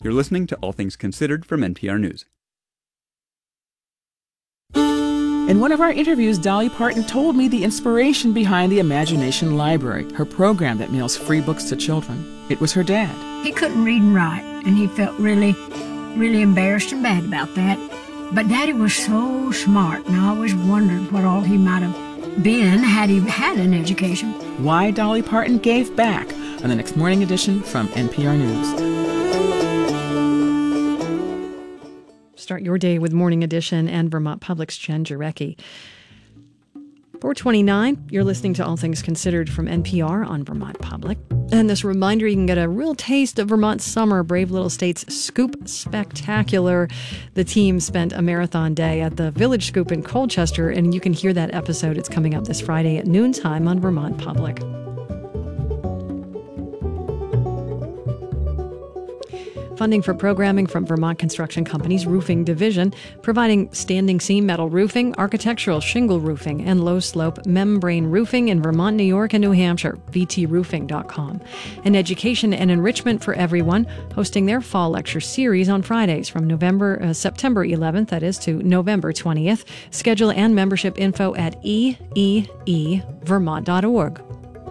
You're listening to All Things Considered from NPR News. In one of our interviews, Dolly Parton told me the inspiration behind the Imagination Library, her program that mails free books to children. It was her dad. He couldn't read and write, and he felt really embarrassed and bad about that. But Daddy was so smart, and I always wondered what all he might have been had he had an education. Why Dolly Parton gave back on the next Morning Edition from NPR News. Start your day with Morning Edition and Vermont Public's Jen Jarecki. 4:29, you're listening to All Things Considered from NPR on Vermont Public. And this reminder, you can get a real taste of Vermont's summer, Brave Little State's Scoop Spectacular. The team spent a marathon day at the Village Scoop in Colchester, and you can hear that episode. It's coming up this Friday at noontime on Vermont Public. Funding for programming from Vermont Construction Company's Roofing Division, providing standing seam metal roofing, architectural shingle roofing, and low-slope membrane roofing in Vermont, New York, and New Hampshire, vtroofing.com. And education and enrichment for everyone, hosting their fall lecture series on Fridays from September 11th, that is, to November 20th. Schedule and membership info at eevermont.org.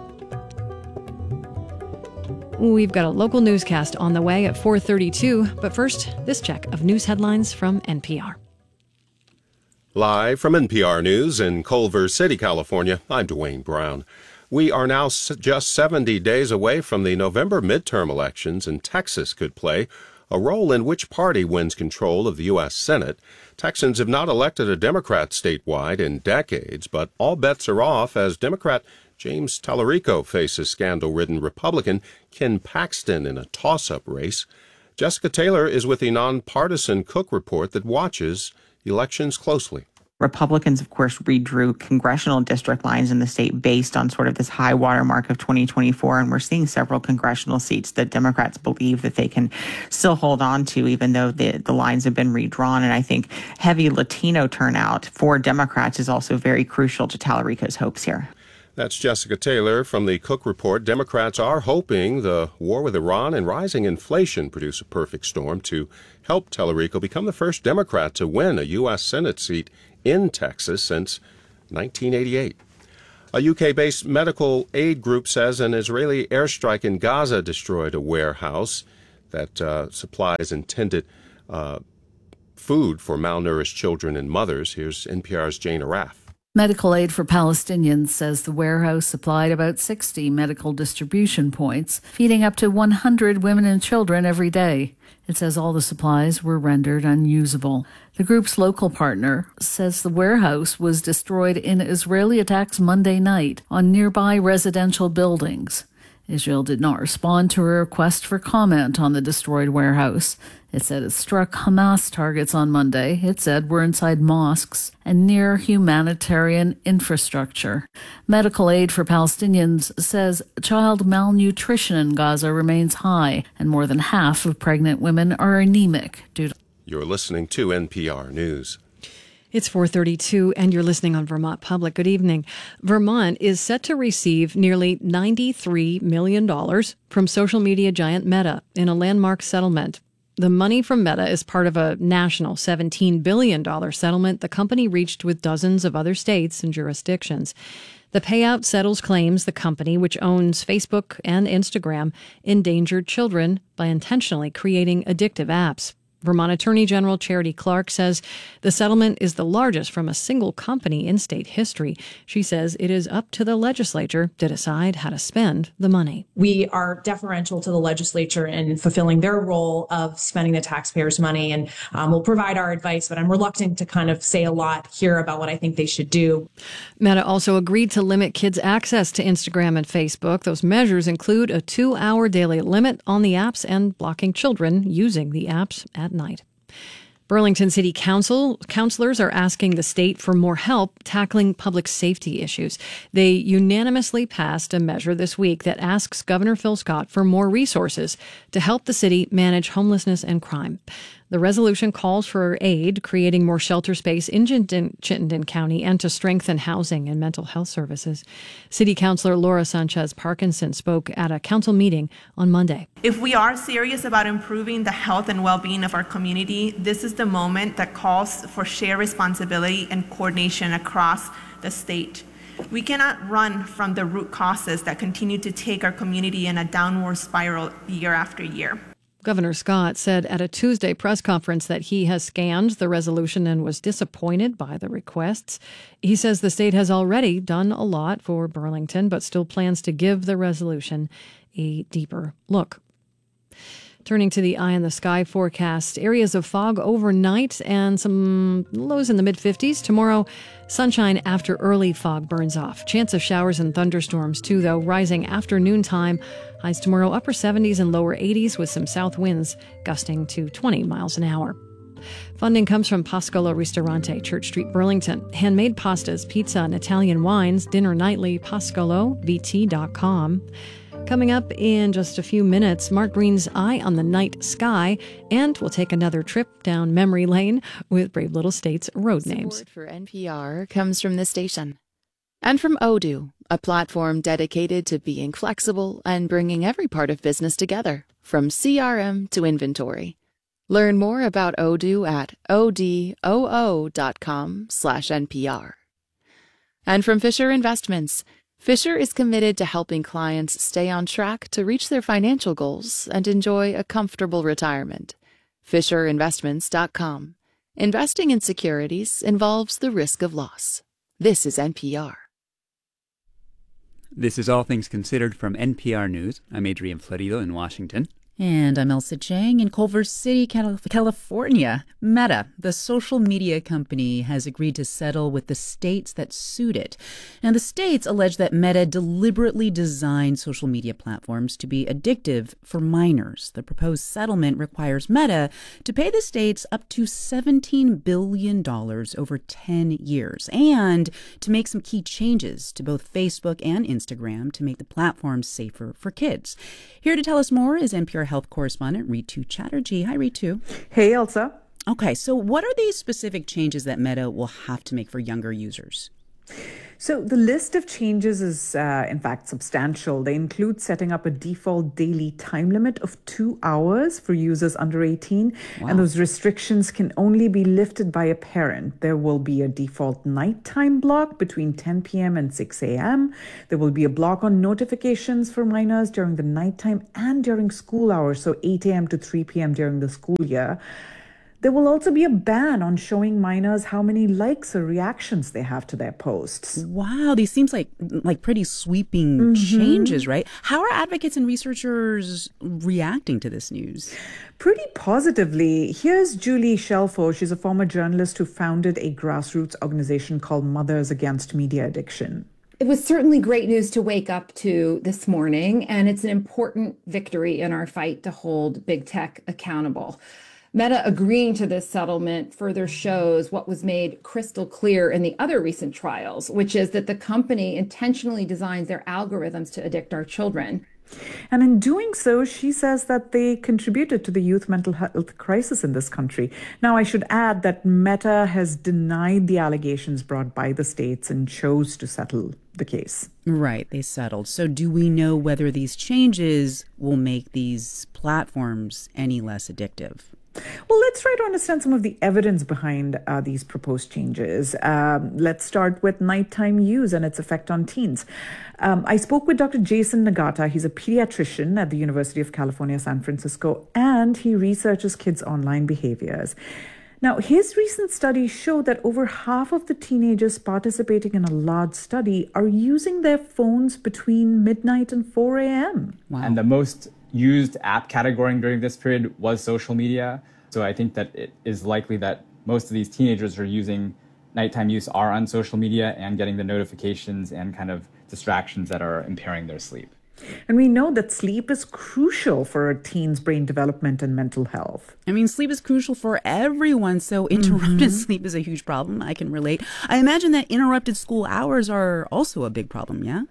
We've got a local newscast on the way at 4:32, but first, this check of news headlines from NPR. Live from NPR News in Culver City, California, I'm Dwayne Brown. We are now just 70 days away from the November midterm elections, and Texas could play a role in which party wins control of the U.S. Senate. Texans have not elected a Democrat statewide in decades, but all bets are off as Democrat James Tallarico faces scandal-ridden Republican Ken Paxton in a toss-up race. Jessica Taylor is with the nonpartisan Cook Report that watches elections closely. Republicans, of course, redrew congressional district lines in the state based on sort of this high watermark of 2024, and we're seeing several congressional seats that Democrats believe that they can still hold on to, even though the lines have been redrawn. And I think heavy Latino turnout for Democrats is also very crucial to Tallarico's hopes here. That's Jessica Taylor from the Cook Report. Democrats are hoping the war with Iran and rising inflation produce a perfect storm to help Tallarico become the first Democrat to win a U.S. Senate seat in Texas since 1988. A UK-based medical aid group says an Israeli airstrike in Gaza destroyed a warehouse that supplies intended food for malnourished children and mothers. Here's NPR's Jane Araf. Medical Aid for Palestinians says the warehouse supplied about 60 medical distribution points, feeding up to 100 women and children every day. It says all the supplies were rendered unusable. The group's local partner says the warehouse was destroyed in Israeli attacks Monday night on nearby residential buildings. Israel did not respond to a request for comment on the destroyed warehouse. It said it struck Hamas targets on Monday. It said were inside mosques and near humanitarian infrastructure. Medical Aid for Palestinians says child malnutrition in Gaza remains high, and more than half of pregnant women are anemic due to... You're listening to NPR News. It's 4:32, and you're listening on Vermont Public. Good evening. Vermont is set to receive nearly $93 million from social media giant Meta in a landmark settlement. The money from Meta is part of a national $17 billion settlement the company reached with dozens of other states and jurisdictions. The payout settles claims the company, which owns Facebook and Instagram, endangered children by intentionally creating addictive apps. Vermont Attorney General Charity Clark says the settlement is the largest from a single company in state history. She says it is up to the legislature to decide how to spend the money. We are deferential to the legislature in fulfilling their role of spending the taxpayers' money, and we'll provide our advice, but I'm reluctant to kind of say a lot here about what I think they should do. Meta also agreed to limit kids' access to Instagram and Facebook. Those measures include a 2-hour daily limit on the apps and blocking children using the apps at night. Burlington City councilors are asking the state for more help tackling public safety issues. They unanimously passed a measure this week that asks Governor Phil Scott for more resources to help the city manage homelessness and crime. The resolution calls for aid, creating more shelter space in Chittenden County and to strengthen housing and mental health services. City Councilor Laura Sanchez Parkinson spoke at a council meeting on Monday. If we are serious about improving the health and well-being of our community, this is the moment that calls for shared responsibility and coordination across the state. We cannot run from the root causes that continue to take our community in a downward spiral year after year. Governor Scott said at a Tuesday press conference that he has scanned the resolution and was disappointed by the requests. He says the state has already done a lot for Burlington, but still plans to give the resolution a deeper look. Turning to the eye in the sky forecast, areas of fog overnight and some lows in the mid-50s. Tomorrow, sunshine after early fog burns off. Chance of showers and thunderstorms, too, though, rising after noontime. Highs tomorrow, upper 70s and lower 80s with some south winds gusting to 20 miles an hour. Funding comes from Pascolo Ristorante, Church Street, Burlington. Handmade pastas, pizza, and Italian wines. Dinner nightly, PascoloVT.com. Coming up in just a few minutes, Mark Green's Eye on the Night Sky, and we'll take another trip down memory lane with Brave Little State's road names. Support for NPR comes from the station and from Odoo, a platform dedicated to being flexible and bringing every part of business together, from CRM to inventory. Learn more about Odoo at odoo.com/NPR. And from Fisher Investments, Fisher is committed to helping clients stay on track to reach their financial goals and enjoy a comfortable retirement. FisherInvestments.com. Investing in securities involves the risk of loss. This is NPR. This is All Things Considered from NPR News. I'm Adrian Florido in Washington. And I'm Elsa Chang in Culver City, California. Meta, the social media company, has agreed to settle with the states that sued it. And the states allege that Meta deliberately designed social media platforms to be addictive for minors. The proposed settlement requires Meta to pay the states up to $17 billion over 10 years and to make some key changes to both Facebook and Instagram to make the platforms safer for kids. Here to tell us more is NPR health correspondent Ritu Chatterjee. Hi, Ritu. Hey, Elsa. Okay, so what are these specific changes that Meta will have to make for younger users? So the list of changes is, in fact, substantial. They include setting up a default daily time limit of 2 hours for users under 18. Wow. And those restrictions can only be lifted by a parent. There will be a default nighttime block between 10 p.m. and 6 a.m. There will be a block on notifications for minors during the nighttime and during school hours, so 8 a.m. to 3 p.m. during the school year. There will also be a ban on showing minors how many likes or reactions they have to their posts. Wow, these seems like pretty sweeping changes, right? How are advocates and researchers reacting to this news? Pretty positively. Here's Julie Shelfo. She's a former journalist who founded a grassroots organization called Mothers Against Media Addiction. It was certainly great news to wake up to this morning, and it's an important victory in our fight to hold big tech accountable. Meta agreeing to this settlement further shows what was made crystal clear in the other recent trials, which is that the company intentionally designs their algorithms to addict our children. And in doing so, she says that they contributed to the youth mental health crisis in this country. Now, I should add that Meta has denied the allegations brought by the states and chose to settle the case. Right, they settled. So do we know whether these changes will make these platforms any less addictive? Well, let's try to understand some of the evidence behind these proposed changes. Let's start with nighttime use and its effect on teens. I spoke with Dr. Jason Nagata. He's a pediatrician at the University of California, San Francisco, and he researches kids' online behaviors. Now, his recent studies show that over half of the teenagers participating in a large study are using their phones between midnight and 4 a.m. Wow. And the most used app category during this period was social media. So I think that it is likely that most of these teenagers who are using nighttime use are on social media and getting the notifications and kind of distractions that are impairing their sleep. And we know that sleep is crucial for a teen's brain development and mental health. I mean, sleep is crucial for everyone, so interrupted sleep is a huge problem. I can relate. I imagine that interrupted school hours are also a big problem, yeah?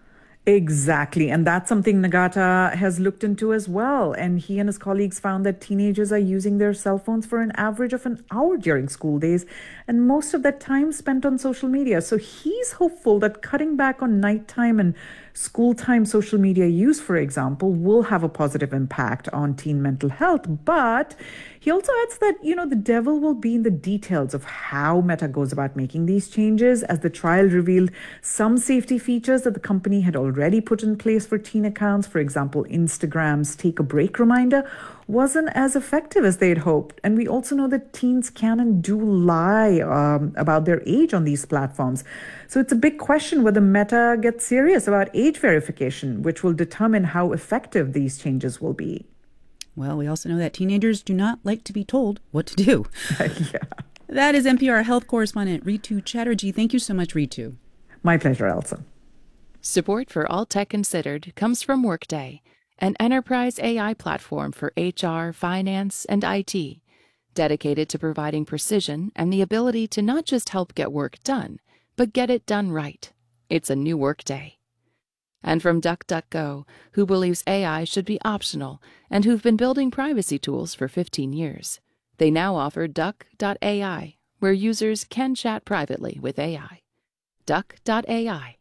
Exactly. And that's something Nagata has looked into as well. And he and his colleagues found that teenagers are using their cell phones for an average of an hour during school days, and most of that time spent on social media. So he's hopeful that cutting back on nighttime and school time social media use, for example, will have a positive impact on teen mental health. But he also adds that, the devil will be in the details of how Meta goes about making these changes, as the trial revealed some safety features that the company had already put in place for teen accounts. For example, Instagram's take a break reminder wasn't as effective as they'd hoped. And we also know that teens can and do lie about their age on these platforms. So it's a big question whether Meta gets serious about age verification, which will determine how effective these changes will be. Well, we also know that teenagers do not like to be told what to do. Yeah. That is NPR health correspondent Ritu Chatterjee. Thank you so much, Ritu. My pleasure, Elsa. Support for All Tech Considered comes from Workday, an enterprise AI platform for HR, finance, and IT, dedicated to providing precision and the ability to not just help get work done, but get it done right. It's a new Workday. And from DuckDuckGo, who believes AI should be optional and who've been building privacy tools for 15 years. They now offer Duck.ai, where users can chat privately with AI. Duck.ai.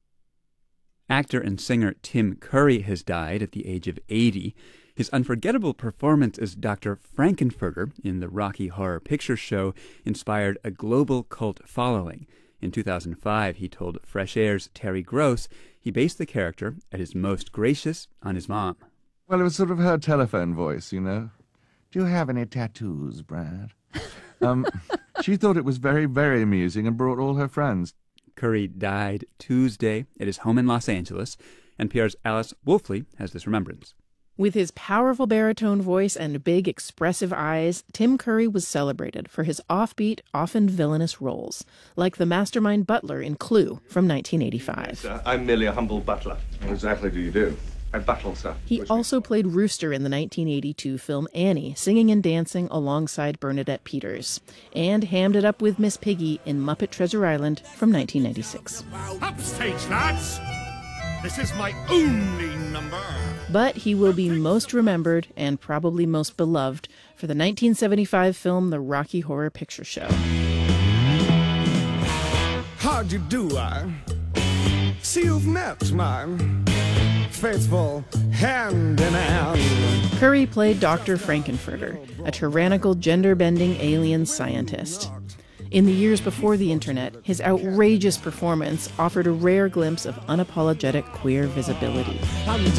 Actor and singer Tim Curry has died at the age of 80. His unforgettable performance as Dr. Frankenfurter in the Rocky Horror Picture Show inspired a global cult following. In 2005, he told Fresh Air's Terry Gross he based the character at his most gracious on his mom. Well, it was sort of her telephone voice, Do you have any tattoos, Brad? She thought it was very, very amusing and brought all her friends. Curry died Tuesday at his home in Los Angeles. NPR's Alice Wolfley has this remembrance. With his powerful baritone voice and big, expressive eyes, Tim Curry was celebrated for his offbeat, often villainous roles, like the mastermind butler in Clue from 1985. Sir, I'm merely a humble butler. What exactly do you do? I battle, sir. He also played Rooster in the 1982 film Annie, singing and dancing alongside Bernadette Peters, and hammed it up with Miss Piggy in Muppet Treasure Island from 1996. Upstage, lads! This is my only number. But he will be most remembered and probably most beloved for the 1975 film The Rocky Horror Picture Show. How'd you do, I? See, you've met my faithful hand in hand. Curry played Dr. Frankenfurter, a tyrannical, gender-bending alien scientist. In the years before the internet, his outrageous performance offered a rare glimpse of unapologetic queer visibility. I'm